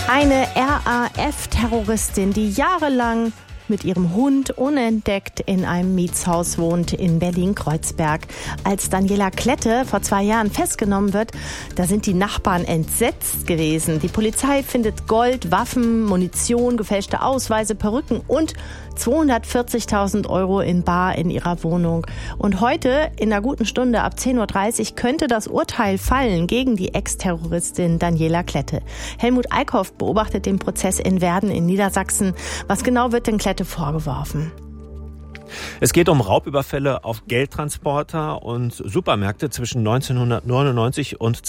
Eine RAF-Terroristin, die jahrelang mit ihrem Hund unentdeckt in einem Mietshaus wohnt in Berlin-Kreuzberg. Als Daniela Klette vor 2 Jahren festgenommen wird, da sind die Nachbarn entsetzt gewesen. Die Polizei findet Gold, Waffen, Munition, gefälschte Ausweise, Perücken und 240.000 € in bar in ihrer Wohnung. Und heute, in einer guten Stunde ab 10.30 Uhr, könnte das Urteil fallen gegen die Ex-Terroristin Daniela Klette. Helmut Eickhoff beobachtet den Prozess in Werden in Niedersachsen. Was genau wird denn Klette vorgeworfen? Es geht um Raubüberfälle auf Geldtransporter und Supermärkte zwischen 1999 und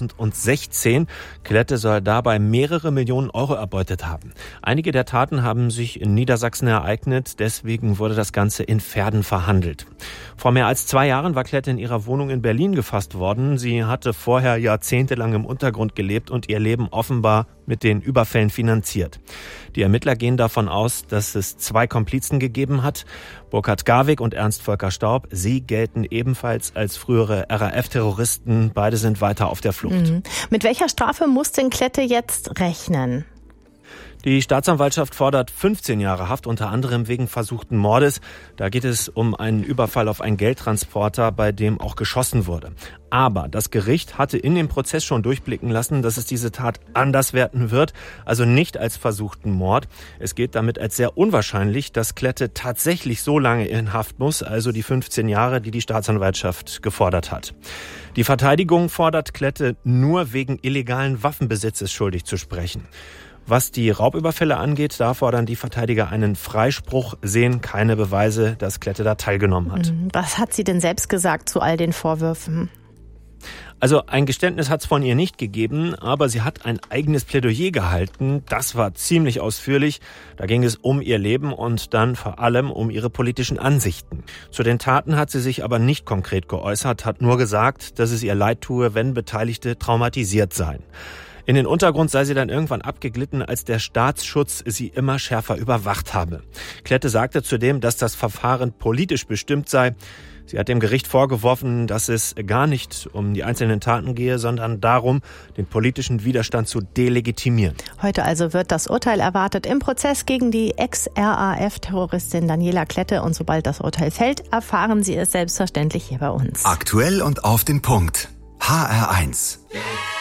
2016. Klette soll dabei mehrere Millionen Euro erbeutet haben. Einige der Taten haben sich in Niedersachsen ereignet, deswegen wurde das Ganze in Verden verhandelt. Vor mehr als 2 Jahren war Klette in ihrer Wohnung in Berlin gefasst worden. Sie hatte vorher jahrzehntelang im Untergrund gelebt und ihr Leben offenbar mit den Überfällen finanziert. Die Ermittler gehen davon aus, dass es 2 Komplizen gegeben hat, Burkhard Garwig und Ernst Volker Staub. Sie gelten ebenfalls als frühere RAF-Terroristen. Beide sind weiter auf der Flucht. Mit welcher Strafe muss denn Klette jetzt rechnen? Die Staatsanwaltschaft fordert 15 Jahre Haft, unter anderem wegen versuchten Mordes. Da geht es um einen Überfall auf einen Geldtransporter, bei dem auch geschossen wurde. Aber das Gericht hatte in dem Prozess schon durchblicken lassen, dass es diese Tat anders werten wird, also nicht als versuchten Mord. Es geht damit als sehr unwahrscheinlich, dass Klette tatsächlich so lange in Haft muss, also die 15 Jahre, die die Staatsanwaltschaft gefordert hat. Die Verteidigung fordert Klette nur wegen illegalen Waffenbesitzes schuldig zu sprechen. Was die Raubüberfälle angeht, da fordern die Verteidiger einen Freispruch, sehen keine Beweise, dass Klette da teilgenommen hat. Was hat sie denn selbst gesagt zu all den Vorwürfen? Also ein Geständnis hat es von ihr nicht gegeben, aber sie hat ein eigenes Plädoyer gehalten. Das war ziemlich ausführlich. Da ging es um ihr Leben und dann vor allem um ihre politischen Ansichten. Zu den Taten hat sie sich aber nicht konkret geäußert, hat nur gesagt, dass es ihr leid tue, wenn Beteiligte traumatisiert seien. In den Untergrund sei sie dann irgendwann abgeglitten, als der Staatsschutz sie immer schärfer überwacht habe. Klette sagte zudem, dass das Verfahren politisch bestimmt sei. Sie hat dem Gericht vorgeworfen, dass es gar nicht um die einzelnen Taten gehe, sondern darum, den politischen Widerstand zu delegitimieren. Heute also wird das Urteil erwartet im Prozess gegen die Ex-RAF-Terroristin Daniela Klette. Und sobald das Urteil fällt, erfahren Sie es selbstverständlich hier bei uns. Aktuell und auf den Punkt. HR1.